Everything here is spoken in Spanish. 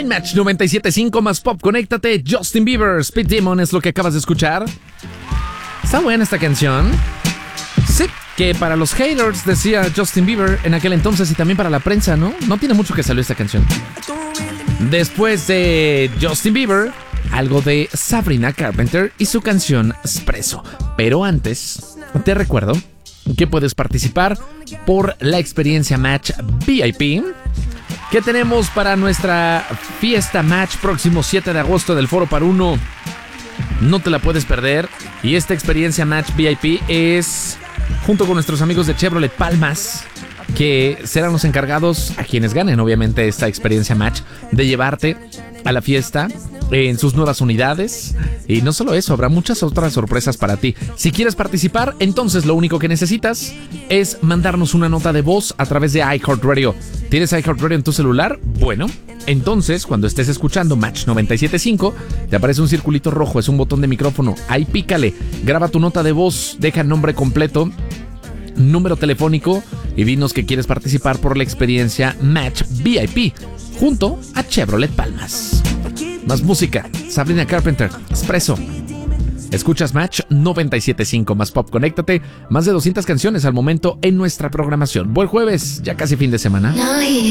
En Match 97.5 más pop, conéctate. Justin Bieber, Speed Demon es lo que acabas de escuchar. Está buena esta canción. Sí, que para los haters, decía Justin Bieber en aquel entonces, y también para la prensa, ¿no? No tiene mucho que salió esta canción. Después de Justin Bieber, algo de Sabrina Carpenter y su canción Espresso. Pero antes, te recuerdo que puedes participar por la experiencia Match VIP que tenemos para nuestra fiesta Match próximo 7 de agosto del Foro Par Uno. No te la puedes perder. Y esta experiencia Match VIP es junto con nuestros amigos de Chevrolet Palmas, que serán los encargados, a quienes ganen obviamente esta experiencia Match, de llevarte a la fiesta en sus nuevas unidades. Y no solo eso, habrá muchas otras sorpresas para ti. Si quieres participar, entonces lo único que necesitas es mandarnos una nota de voz a través de iHeartRadio. ¿Tienes iHeartRadio en tu celular? Bueno, entonces cuando estés escuchando Match 97.5, te aparece un circulito rojo, es un botón de micrófono. Ahí pícale, graba tu nota de voz, deja el nombre completo, número telefónico y dinos que quieres participar por la experiencia Match VIP junto a Chevrolet Palmas. Más música, Sabrina Carpenter, Espresso. Escuchas Match 97.5 más pop, conéctate. Más de 200 canciones al momento en nuestra programación. Buen jueves, ya casi fin de semana.